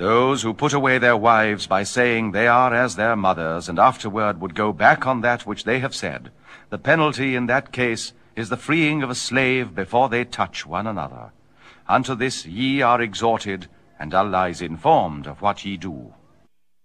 Those who put away their wives by saying they are as their mothers, and afterward would go back on that which they have said, the penalty in that case is the freeing of a slave before they touch one another. Unto this ye are exhorted, and Allah is informed of what ye do.